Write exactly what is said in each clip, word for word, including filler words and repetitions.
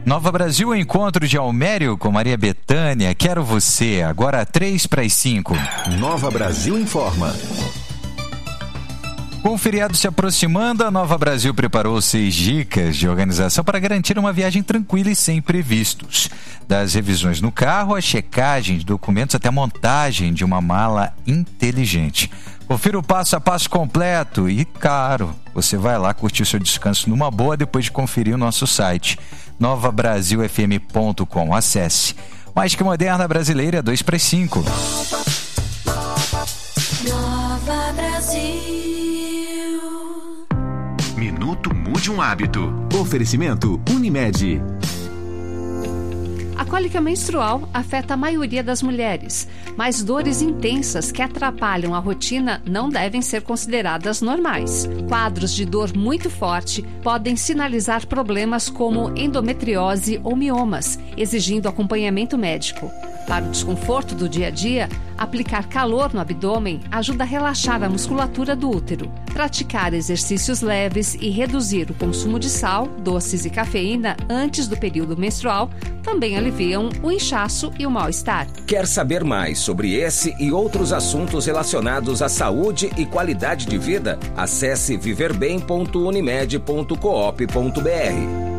Nova Brasil, encontro de Almério com Maria Bethânia. Quero você, agora três para as cinco. Nova Brasil informa. Com o feriado se aproximando, a Nova Brasil preparou seis dicas de organização para garantir uma viagem tranquila e sem imprevistos. Das revisões no carro, a checagem de documentos até a montagem de uma mala inteligente. Confira o passo a passo completo e, claro, você vai lá curtir o seu descanso numa boa depois de conferir o nosso site, nova brasil f m ponto com. Acesse. Mais que moderna brasileira, dois para as cinco. Nova Brasil. Minuto Mude um Hábito. Oferecimento Unimed. A cólica menstrual afeta a maioria das mulheres, mas dores intensas que atrapalham a rotina não devem ser consideradas normais. Quadros de dor muito forte podem sinalizar problemas como endometriose ou miomas, exigindo acompanhamento médico. Para o desconforto do dia a dia, aplicar calor no abdômen ajuda a relaxar a musculatura do útero. Praticar exercícios leves e reduzir o consumo de sal, doces e cafeína antes do período menstrual também aliviam o inchaço e o mal-estar. Quer saber mais sobre esse e outros assuntos relacionados à saúde e qualidade de vida? Acesse viver bem ponto unimed ponto coop ponto b r.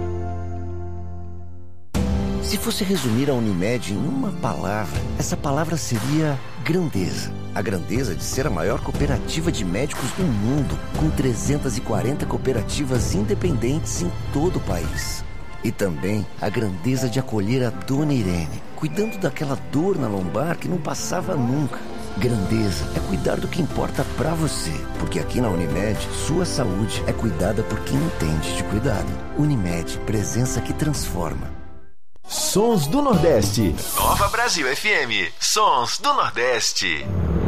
Se fosse resumir a Unimed em uma palavra, essa palavra seria grandeza. A grandeza de ser a maior cooperativa de médicos do mundo, com trezentas e quarenta cooperativas independentes em todo o país. E também a grandeza de acolher a Dona Irene, cuidando daquela dor na lombar que não passava nunca. Grandeza é cuidar do que importa pra você, porque aqui na Unimed, sua saúde é cuidada por quem entende de cuidado. Unimed, presença que transforma. Sons do Nordeste. Nova Brasil F M. Sons do Nordeste.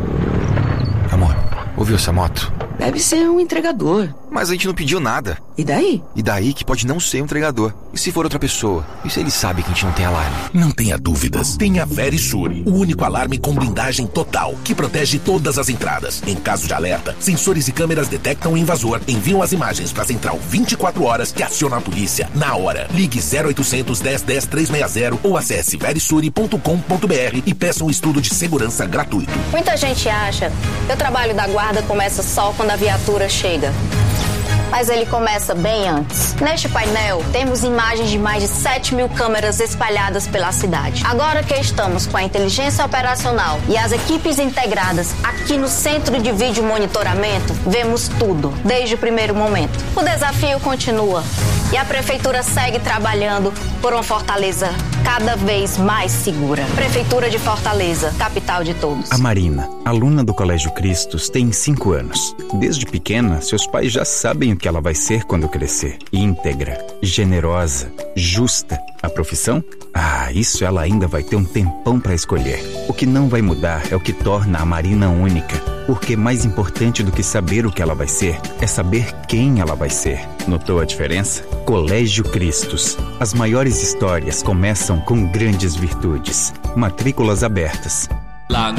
Amor, ouviu essa moto? Deve ser um entregador. Mas a gente não pediu nada. E daí? E daí que pode não ser um entregador. E se for outra pessoa? E se ele sabe que a gente não tem alarme? Não tenha dúvidas. Tenha Verisure, o único alarme com blindagem total, que protege todas as entradas. Em caso de alerta, sensores e câmeras detectam o invasor, enviam as imagens para a central vinte e quatro horas que aciona a polícia na hora. Ligue zero oitocentos, dez, dez, trezentos e sessenta ou acesse verisure ponto com ponto b r e peça um estudo de segurança gratuito. Muita gente acha que o trabalho da guarda começa só quando a viatura chega. Mas ele começa bem antes. Neste painel, temos imagens de mais de sete mil câmeras espalhadas pela cidade. Agora que estamos com a inteligência operacional e as equipes integradas aqui no Centro de Vídeo Monitoramento, vemos tudo, desde o primeiro momento. O desafio continua e a Prefeitura segue trabalhando por uma Fortaleza cada vez mais segura. Prefeitura de Fortaleza, capital de todos. A Marina, aluna do Colégio Cristos, tem cinco anos. Desde pequena, seus pais já sabem o que ela vai ser quando crescer. Íntegra, generosa, justa. A profissão? Ah, isso ela ainda vai ter um tempão para escolher. O que não vai mudar é o que torna a Marina única. Porque mais importante do que saber o que ela vai ser, é saber quem ela vai ser. Notou a diferença? Colégio Cristos. As maiores histórias começam com grandes virtudes. Matrículas abertas. Lá no